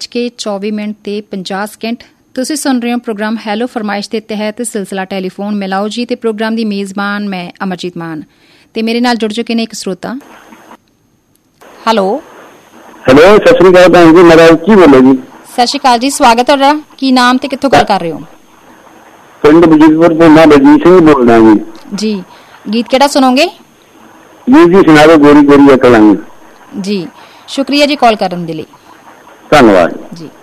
24 ਤੇ 50 ਸਕਿੰਟ। ਤੁਸੀਂ ਸੁਣ ਰਹੇ ਹੋ ਪ੍ਰੋਗਰਾਮ ਹੈਲੋ ਫਰਮਾਇਸ਼ ਦੇ ਤਹਿਤ ਸਿਲਸਿਲਾ ਟੈਲੀਫੋਨ ਮਿਲਾਓ ਜੀ ਤੇ ਪ੍ਰੋਗਰਾਮ ਦੀ ਮੇਜ਼ਬਾਨ ਮੈਂ ਅਮਰਜੀਤ ਮਾਨ ਤੇ ਮੇਰੇ ਨਾਲ ਜੁੜ ਚੁੱਕੇ ਨੇ ਇੱਕ ਸਰੋਤਾ। ਹੈਲੋ ਸਤਿ ਸ਼੍ਰੀ ਅਕਾਲ ਭੈਣ ਜੀ, ਮੇਰਾ ਕੀ ਬੋਲੋ ਜੀ। ਸਤਿ ਸ਼੍ਰੀ ਅਕਾਲ ਜੀ, ਸਵਾਗਤ ਤੁਹਾਡਾ। ਕੀ ਨਾਮ ਤੇ ਕਿੱਥੋਂ ਗੱਲ ਕਰ ਰਹੇ ਹੋ? ਪਿੰਡ ਬਜੀਤਪੁਰ ਤੋਂ ਮੈਂ ਬਲਜੀਤ ਸਿੰਘ ਬੋਲਦਾ ਜੀ। ਗੀਤ ਕਿਹੜਾ ਸੁਣੋਗੇ? ਜੀ ਸੁਣਾਓ, ਗੋਰੀ ਗੋਰੀ ਅਕਲ। ਜੀ ਸ਼ੁਕਰੀਆ ਜੀ ਕਾਲ ਕਰਨ ਦੇ ਲਈ। ਧੰਨਵਾਦ ਜੀ।